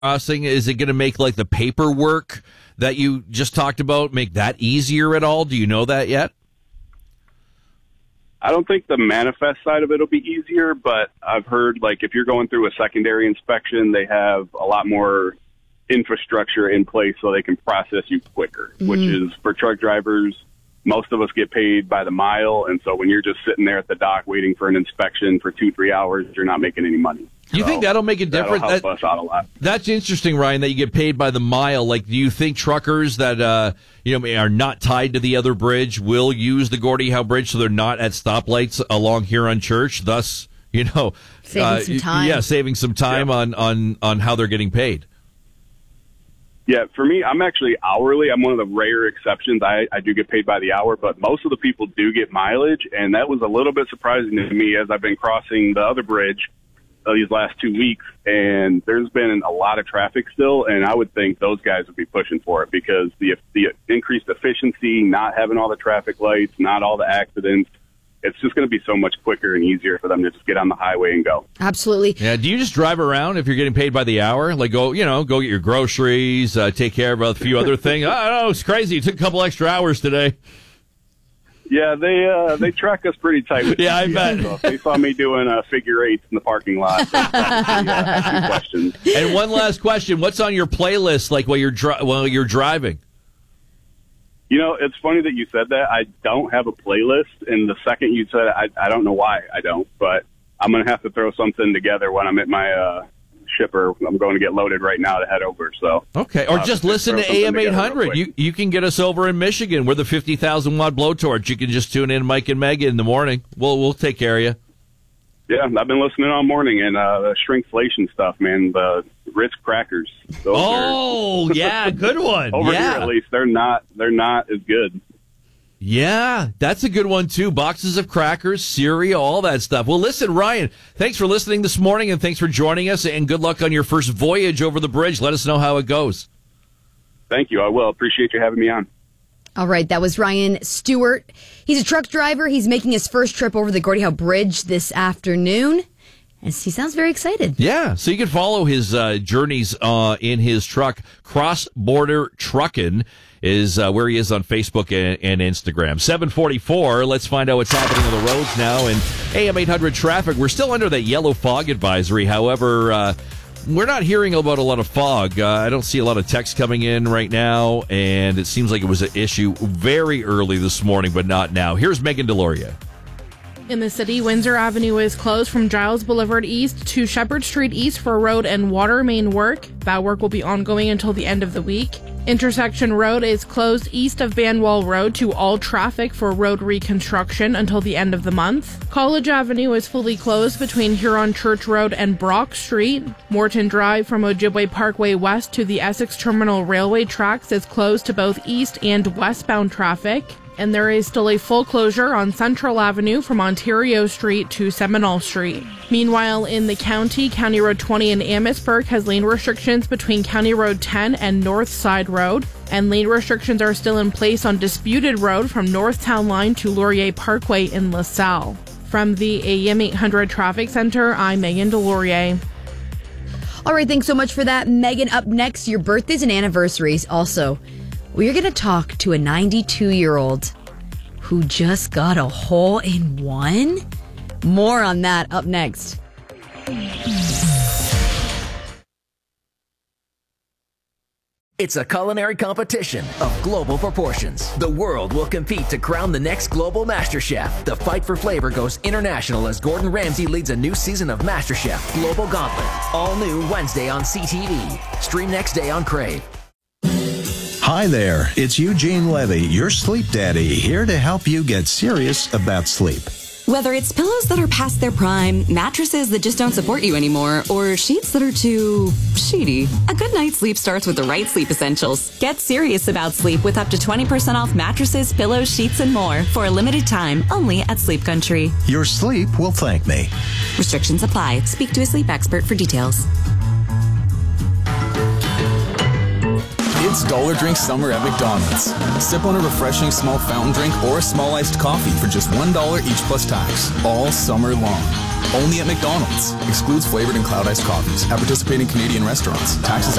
crossing, is it going to make like the paperwork that you just talked about, make that easier at all? Do you know that yet? I don't think the manifest side of it will be easier, but I've heard, like, if you're going through a secondary inspection, they have a lot more infrastructure in place so they can process you quicker, which is for truck drivers. Most of us get paid by the mile, and so when you're just sitting there at the dock waiting for an inspection for 2-3 hours, you're not making any money. You think that'll make a difference? That'll help us out a lot. That's interesting, Ryan, that you get paid by the mile. Like, do you think truckers that are not tied to the other bridge will use the Gordie Howe Bridge so they're not at stoplights along Huron Church, thus, saving some time? Yeah, saving some time on how they're getting paid. Yeah, for me, I'm actually hourly. I'm one of the rare exceptions. I do get paid by the hour, but most of the people do get mileage, and that was a little bit surprising to me as I've been crossing the other bridge these last 2 weeks, and there's been a lot of traffic still, and I would think those guys would be pushing for it because the increased efficiency, not having all the traffic lights, not all the accidents, it's just going to be so much quicker and easier for them to just get on the highway and go. Absolutely. Yeah. Do you just drive around if you're getting paid by the hour? Like go get your groceries, take care of a few other things. I don't know. It's crazy. It took a couple extra hours today. Yeah, they track us pretty tight. With I bet. So if they saw me doing figure eights in the parking lot, they ask me questions. And one last question: what's on your playlist, like while you're driving? It's funny that you said that. I don't have a playlist, and the second you said it, I don't know why I don't, but I'm going to have to throw something together when I'm at my shipper. I'm going to get loaded right now to head over. So okay, or just listen to AM 800. You can get us over in Michigan. We're the 50,000 watt blowtorch. You can just tune in, Mike and Megan, in the morning. We'll take care of you. Yeah, I've been listening all morning, and the shrinkflation stuff, man. The Ritz crackers. Yeah, good one. Over here, at least, they're not as good. Yeah, that's a good one, too. Boxes of crackers, cereal, all that stuff. Well, listen, Ryan, thanks for listening this morning, and thanks for joining us, and good luck on your first voyage over the bridge. Let us know how it goes. Thank you. I will. Appreciate you having me on. All right, that was Ryan Stewart. He's a truck driver. He's making his first trip over the Gordie Howe Bridge this afternoon. And he sounds very excited. Yeah, so you can follow his journeys in his truck. Cross Border Truckin' is where he is on Facebook and Instagram. 7:44. Let's find out what's happening on the roads now. In AM 800 traffic, we're still under that yellow fog advisory. However, we're not hearing about a lot of fog. I don't see a lot of text coming in right now, and it seems like it was an issue very early this morning, but not now. Here's Megan DeLauria. In the city, Windsor Avenue is closed from Giles Boulevard East to Shepherd Street East for road and water main work. That work will be ongoing until the end of the week. Intersection Road is closed east of Banwell Road to all traffic for road reconstruction until the end of the month. College Avenue is fully closed between Huron Church Road and Brock Street. Morton Drive from Ojibwe Parkway west to the Essex Terminal Railway tracks is closed to both east and westbound traffic. And there is still a full closure on Central Avenue from Ontario Street to Seminole Street. Meanwhile, in the county, County Road 20 in Amherstburg has lane restrictions between County Road 10 and North Side Road. And lane restrictions are still in place on Disputed Road from North Town Line to Laurier Parkway in LaSalle. From the AM 800 Traffic Center, I'm Megan DeLaurier. All right, thanks so much for that, Megan. Up next, your birthdays and anniversaries. Also, we're going to talk to a 92-year-old who just got a hole-in-one. More on that up next. It's a culinary competition of global proportions. The world will compete to crown the next global MasterChef. The fight for flavor goes international as Gordon Ramsay leads a new season of MasterChef Global Gauntlet. All new Wednesday on CTV. Stream next day on Crave. Hi there, it's Eugene Levy, your sleep daddy, here to help you get serious about sleep. Whether it's pillows that are past their prime, mattresses that just don't support you anymore, or sheets that are too sheety, a good night's sleep starts with the right sleep essentials. Get serious about sleep with up to 20% off mattresses, pillows, sheets, and more for a limited time only at Sleep Country. Your sleep will thank me. Restrictions apply. Speak to a sleep expert for details. It's Dollar Drink Summer at McDonald's. Sip on a refreshing small fountain drink or a small iced coffee for just $1 each plus tax, all summer long. Only at McDonald's. Excludes flavored and cloud iced coffees at participating Canadian restaurants. Taxes